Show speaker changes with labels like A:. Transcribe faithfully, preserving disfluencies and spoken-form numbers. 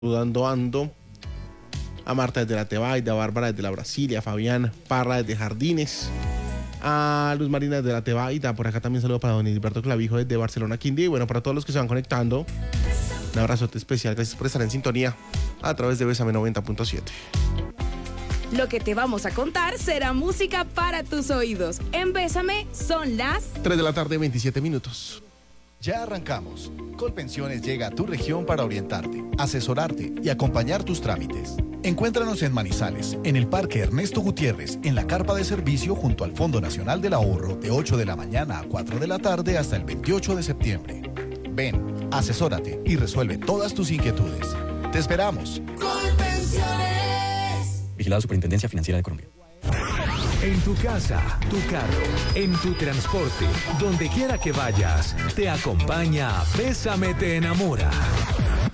A: Saludando ando a Marta desde la Tebaida, a Bárbara desde la Brasilia, a Fabián Parra desde Jardines, a Luz Marina desde la Tebaida. Por acá también saludo para don Hilberto Clavijo desde Barcelona, Quindío. Y bueno, para todos los que se van conectando, un abrazote especial. Gracias por estar en sintonía a través de Bésame noventa punto siete.
B: Lo que te vamos a contar será música para tus oídos. En Bésame son las
A: tres de la tarde, veintisiete minutos.
C: Ya arrancamos. Colpensiones llega a tu región para orientarte, asesorarte y acompañar tus trámites. Encuéntranos en Manizales, en el Parque Ernesto Gutiérrez, en la carpa de servicio junto al Fondo Nacional del Ahorro, de ocho de la mañana a cuatro de la tarde hasta el veintiocho de septiembre. Ven, asesórate y resuelve todas tus inquietudes. ¡Te esperamos!
D: Colpensiones. Vigilada Superintendencia Financiera de Colombia.
E: En tu casa, tu carro, en tu transporte, donde quiera que vayas, te acompaña Bésame te enamora.